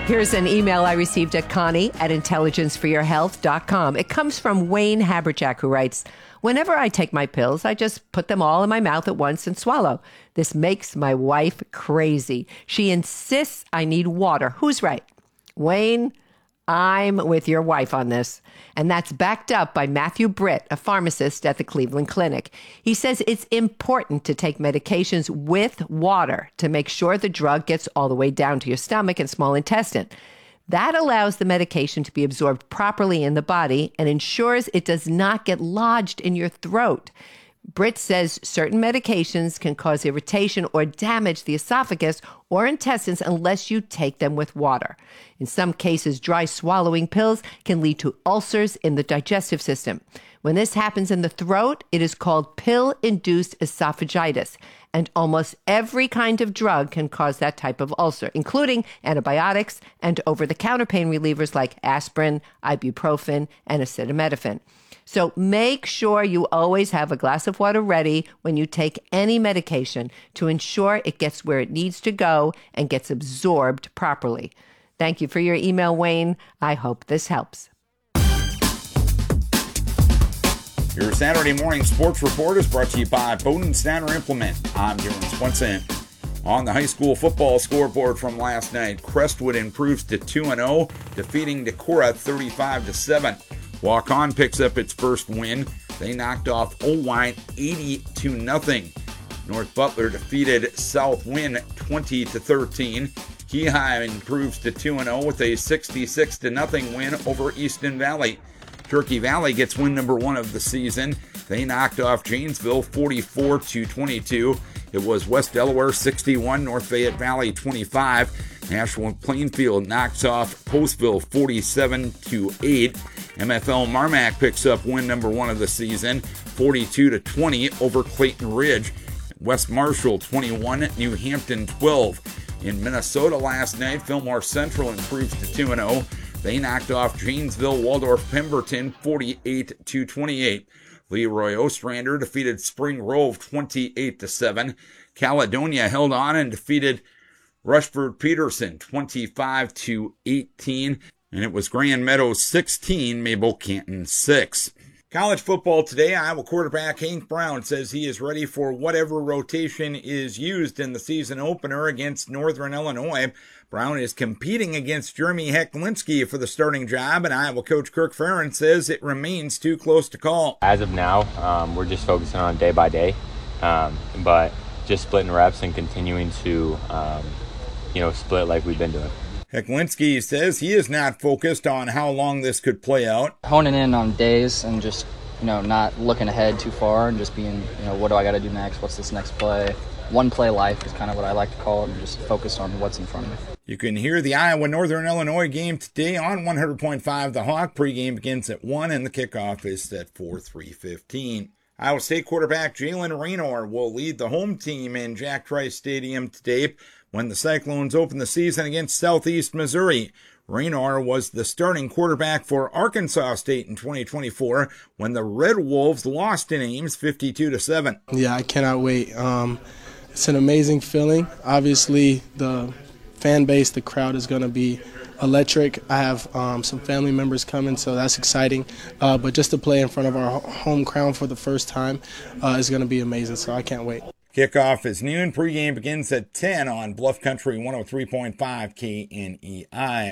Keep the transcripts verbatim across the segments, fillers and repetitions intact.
Here's an email I received at Connie at intelligence for your health dot com. It comes from Wayne Haberjack, who writes, whenever I take my pills, I just put them all in my mouth at once and swallow. This makes my wife crazy. She insists I need water. Who's right? Wayne, I'm with your wife on this. And that's backed up by Matthew Britt, a pharmacist at the Cleveland Clinic. He says it's important to take medications with water to make sure the drug gets all the way down to your stomach and small intestine. That allows the medication to be absorbed properly in the body and ensures it does not get lodged in your throat. Britt says certain medications can cause irritation or damage the esophagus or intestines unless you take them with water. In some cases, dry swallowing pills can lead to ulcers in the digestive system. When this happens in the throat, it is called pill-induced esophagitis. And almost every kind of drug can cause that type of ulcer, including antibiotics and over-the-counter pain relievers like aspirin, ibuprofen, and acetaminophen. So make sure you always have a glass of water ready when you take any medication to ensure it gets where it needs to go and gets absorbed properly. Thank you for your email, Wayne. I hope this helps. Your Saturday morning sports report is brought to you by Bowden Snyder Implement. I'm Darren Swenson. On the high school football scoreboard from last night, Crestwood improves to two and oh, defeating Decorah thirty-five to seven. Walk-On picks up its first win. They knocked off Owine eighty to nothing. North Butler defeated South Wynn twenty to thirteen. Keyhigh improves to two and oh with a sixty-six to nothing win over Easton Valley. Turkey Valley gets win number one of the season. They knocked off Janesville forty-four to twenty-two. It was West Delaware sixty-one, North Fayette Valley twenty-five. Nashville Plainfield knocks off Postville forty-seven to eight. M F L Marmac picks up win number one of the season, forty-two to twenty over Clayton Ridge. West Marshall twenty-one, New Hampton twelve. In Minnesota last night, Fillmore Central improves to two and oh. They knocked off Janesville Waldorf Pemberton forty-eight to twenty-eight. Leroy Ostrander defeated Spring Grove twenty-eight to seven. Caledonia held on and defeated Rushford Peterson twenty-five to eighteen. And it was Grand Meadows sixteen, Mabel Canton six. College football today, Iowa quarterback Hank Brown says he is ready for whatever rotation is used in the season opener against Northern Illinois. Brown is competing against Jeremy Hecklinski for the starting job, and Iowa coach Kirk Ferentz says it remains too close to call. As of now, um, we're just focusing on day by day, um, but just splitting reps and continuing to, um, you know, split like we've been doing. Hecklinski says he is not focused on how long this could play out. Honing in on days and just, you know, not looking ahead too far and just being, you know, what do I got to do next? What's this next play? One play life is kind of what I like to call it, and just focus on what's in front of me. You can hear the Iowa Northern Illinois game today on one hundred point five The Hawk. Pregame begins at one and the kickoff is set for three fifteen. Iowa State quarterback Jalen Raynor will lead the home team in Jack Trice Stadium today when the Cyclones open the season against Southeast Missouri. Raynor was the starting quarterback for Arkansas State in twenty twenty-four when the Red Wolves lost in Ames fifty-two to seven. Yeah, I cannot wait. Um, it's an amazing feeling. Obviously, the fan base, the crowd is going to be electric. I have um, some family members coming, so that's exciting. Uh, but just to play in front of our home crowd for the first time uh, is going to be amazing, so I can't wait. Kickoff is noon. Pregame begins at ten on Bluff Country one oh three point five K N E I.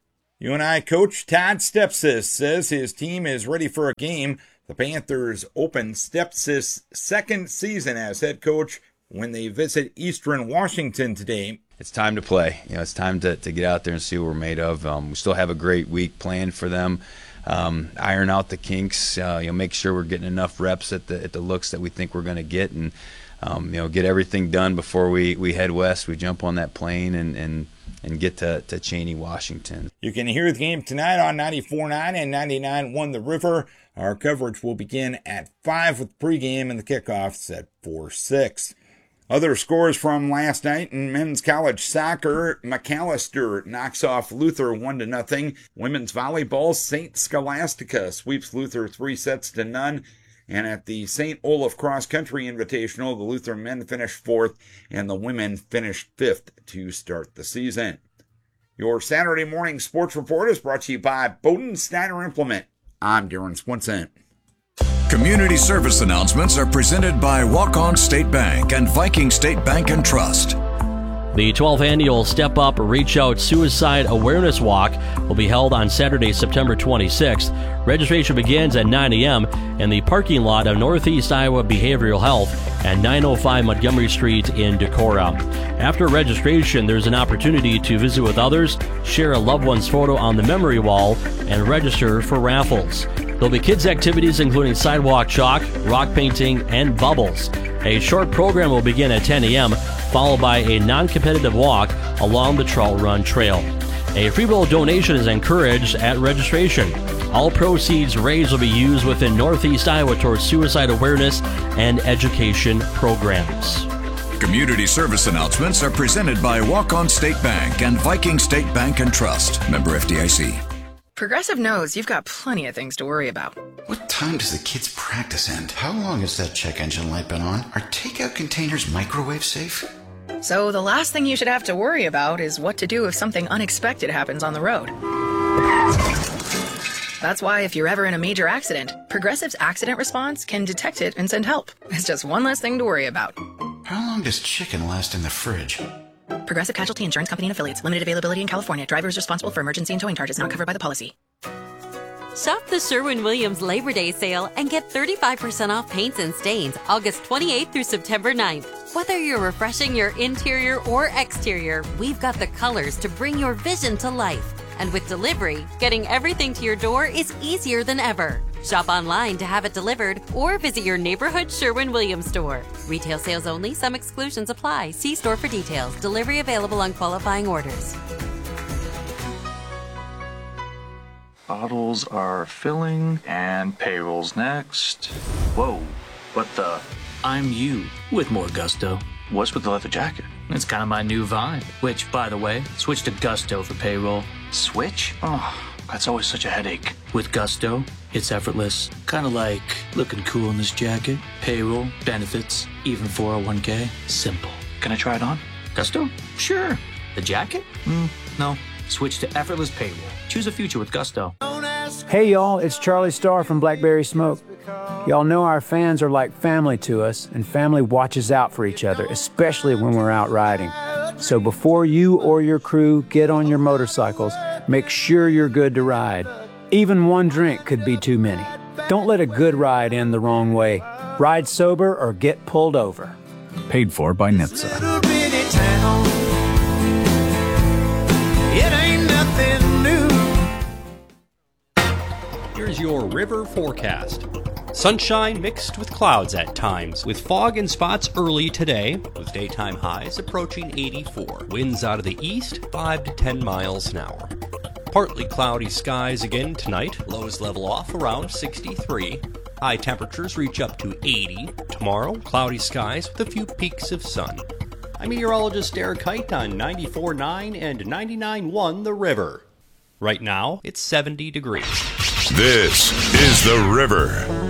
U N I coach Todd Stepsis says his team is ready for a game. The Panthers open Stepsis' second season as head coach when they visit Eastern Washington today. It's time to play. You know, it's time to, to get out there and see what we're made of. Um, we still have a great week planned for them. Um, iron out the kinks. Uh, you know, make sure we're getting enough reps at the at the looks that we think we're going to get, and um, you know, get everything done before we, we head west. We jump on that plane and and, and get to, to Cheney, Washington. You can hear the game tonight on ninety-four point nine and ninety-nine point one The River. Our coverage will begin at five with pregame and the kickoffs at four six. Other scores from last night in men's college soccer: McAllister knocks off Luther one to nothing. Women's volleyball: Saint Scholastica sweeps Luther three sets to none. And at the Saint Olaf Cross Country Invitational, the Luther men finished fourth and the women finished fifth to start the season. Your Saturday morning sports report is brought to you by Bowden Steiner Implement. I'm Darren Swinson. Community service announcements are presented by Walk-On State Bank and Viking State Bank and Trust. The twelfth annual Step Up Reach Out Suicide Awareness Walk will be held on Saturday, September twenty-sixth. Registration begins at nine a.m. in the parking lot of Northeast Iowa Behavioral Health at nine oh five Montgomery Street in Decorah. After registration, there's an opportunity to visit with others, share a loved one's photo on the memory wall, and register for raffles. There'll be kids' activities including sidewalk chalk, rock painting, and bubbles. A short program will begin at ten a.m., followed by a non-competitive walk along the Trout Run Trail. A free will donation is encouraged at registration. All proceeds raised will be used within Northeast Iowa towards suicide awareness and education programs. Community service announcements are presented by Walk-On State Bank and Viking State Bank and Trust. Member F D I C. Progressive knows you've got plenty of things to worry about. What time does the kids' practice end? How long has that check engine light been on? Are takeout containers microwave safe? So the last thing you should have to worry about is what to do if something unexpected happens on the road. That's why if you're ever in a major accident, Progressive's accident response can detect it and send help. It's just one less thing to worry about. How long does chicken last in the fridge? Progressive Casualty Insurance Company and Affiliates. Limited availability in California. Driver is responsible for emergency and towing charges not covered by the policy. Shop the Sherwin-Williams Labor Day sale and get thirty-five percent off paints and stains August twenty-eighth through September ninth. Whether you're refreshing your interior or exterior, we've got the colors to bring your vision to life. And with delivery, getting everything to your door is easier than ever. Shop online to have it delivered or visit your neighborhood Sherwin-Williams store. Retail sales only. Some exclusions apply. See store for details. Delivery available on qualifying orders. Bottles are filling and payroll's next. Whoa, what the? I'm you with more gusto. What's with the leather jacket? It's kind of my new vibe. Which, by the way, switch to Gusto for payroll. Switch? Oh, that's always such a headache. With Gusto, it's effortless. Kind of like looking cool in this jacket. Payroll, benefits, even four oh one k. Simple. Can I try it on? Gusto? Sure. The jacket? Mm, no. Switch to effortless payroll. Choose a future with Gusto. Hey y'all, it's Charlie Starr from Blackberry Smoke. Y'all know our fans are like family to us, and family watches out for each other, especially when we're out riding. So before you or your crew get on your motorcycles, make sure you're good to ride. Even one drink could be too many. Don't let a good ride end the wrong way. Ride sober or get pulled over. Paid for by N H T S A. It ain't nothing new. Here's your river forecast. Sunshine mixed with clouds at times, with fog and spots early today, with daytime highs approaching eighty-four. Winds out of the east, five to ten miles an hour. Partly cloudy skies again tonight, lows level off around sixty-three. High temperatures reach up to eighty. Tomorrow, cloudy skies with a few peaks of sun. I'm meteorologist Derek Kite on ninety-four point nine and ninety-nine point one The River. Right now, it's seventy degrees. This is The River.